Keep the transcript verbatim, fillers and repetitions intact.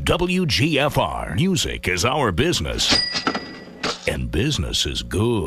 W G F R. Music is our business, and business is good.